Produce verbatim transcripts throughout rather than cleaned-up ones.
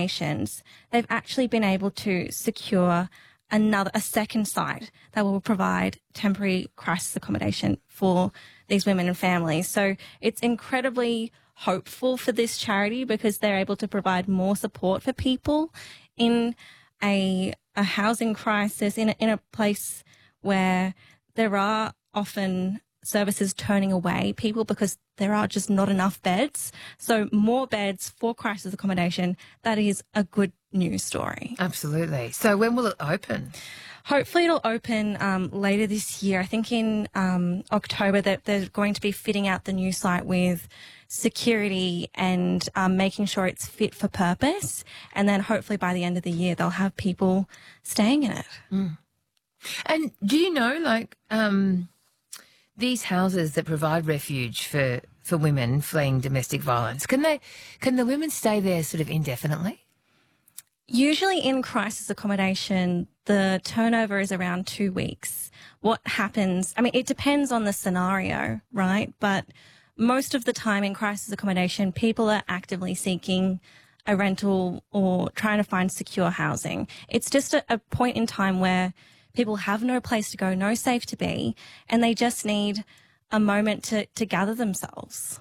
accommodations, they've actually been able to secure another, a second site that will provide temporary crisis accommodation for these women and families. So it's incredibly hopeful for this charity because they're able to provide more support for people in a, a housing crisis, in a, in a place where there are often services turning away people because there are just not enough beds. So more beds for crisis accommodation, that is a good news story. Absolutely. So when will it open? Hopefully it'll open um, later this year. I think in um, October that they're going to be fitting out the new site with security and um, making sure it's fit for purpose. And then hopefully by the end of the year they'll have people staying in it. Mm. And do you know, like, um, these houses that provide refuge for, for women fleeing domestic violence, can they, can the women stay there sort of indefinitely? Usually in crisis accommodation, the turnover is around two weeks. What happens, I mean, it depends on the scenario, right? But most of the time in crisis accommodation, people are actively seeking a rental or trying to find secure housing. It's just a, a point in time where people have no place to go, no safe to be, and they just need a moment to, to gather themselves.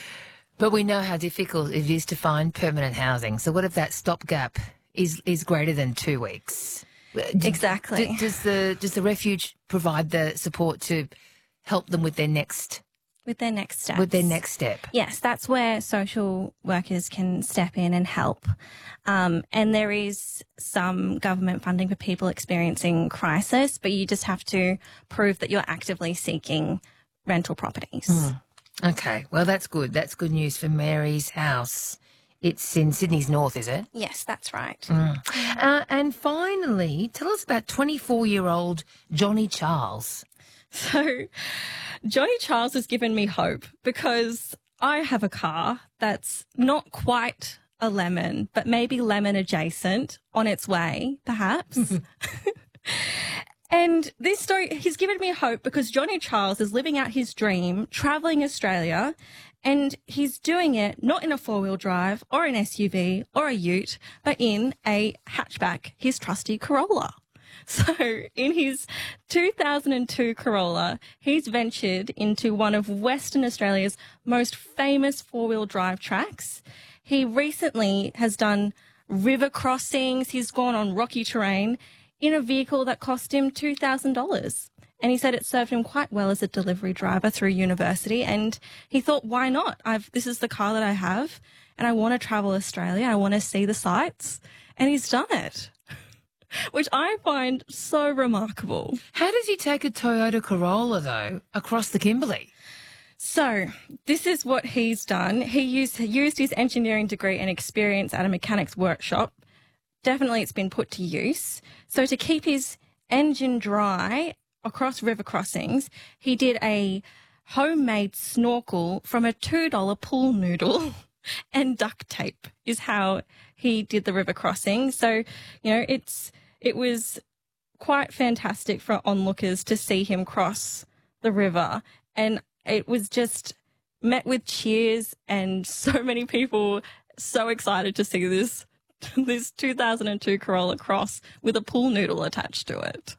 But we know how difficult it is to find permanent housing. So what if that stopgap is is greater than two weeks? Exactly. D- does the does the refuge provide the support to help them with their next with their next step? With their next step. Yes, that's where social workers can step in and help. Um, and there is some government funding for people experiencing crisis, but you just have to prove that you're actively seeking rental properties. Mm. Okay, well, that's good. That's good news for Mary's House. It's in Sydney's north, is it? Yes, that's right. Mm. Uh, and finally, tell us about twenty-four-year-old Johnny Charles. So Johnny Charles has given me hope because I have a car that's not quite a lemon, but maybe lemon adjacent, on its way, perhaps. And this story, he's given me hope because Johnny Charles is living out his dream, travelling Australia, and he's doing it not in a four-wheel drive or an S U V or a ute, but in a hatchback, his trusty Corolla. So in his two thousand two Corolla, he's ventured into one of Western Australia's most famous four-wheel drive tracks. He recently has done river crossings. He's gone on rocky terrain in a vehicle that cost him two thousand dollars. And he said it served him quite well as a delivery driver through university. And he thought, why not? I've, this is the car that I have, and I want to travel Australia. I want to see the sights. And he's done it, which I find so remarkable. How does he take a Toyota Corolla, though, across the Kimberley? So this is what he's done. He used, used his engineering degree and experience at a mechanics workshop. Definitely it's been put to use. So to keep his engine dry across river crossings, he did a homemade snorkel from a two dollar pool noodle and duct tape is how he did the river crossing. So, you know, it's it was quite fantastic for onlookers to see him cross the river, and it was just met with cheers and so many people so excited to see this this two thousand two Corolla cross with a pool noodle attached to it.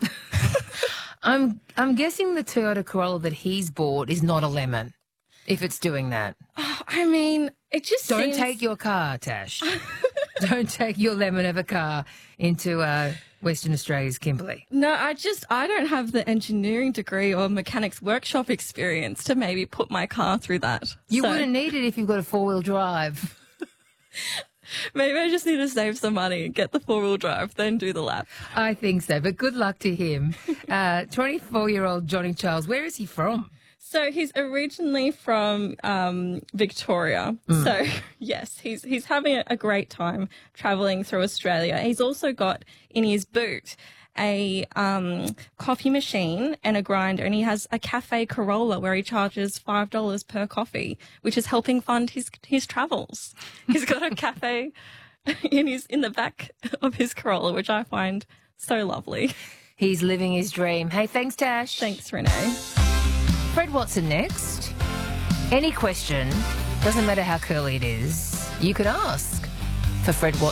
I'm I'm guessing the Toyota Corolla that he's bought is not a lemon, if it's doing that. Oh, I mean, it just Don't seems... take your car, Tash. Don't take your lemon of a car into uh, Western Australia's Kimberley. No, I just, I don't have the engineering degree or mechanics workshop experience to maybe put my car through that. You So wouldn't need it if you've got a four-wheel drive. maybe I just need to save some money and get the four-wheel drive, then do the lap. I think so, but good luck to him. Uh, twenty-four-year-old Johnny Charles, where is he from? So he's originally from um, Victoria. Mm. So, yes, he's he's having a, a great time travelling through Australia. He's also got in his boot a um, coffee machine and a grinder, and he has a cafe Corolla where he charges five dollars per coffee, which is helping fund his his travels. He's got a cafe in his in the back of his Corolla, which I find so lovely. He's living his dream. Hey, thanks, Tash. Thanks, Renee. Fred Watson next. Any question, doesn't matter how curly it is, you could ask for Fred Watson.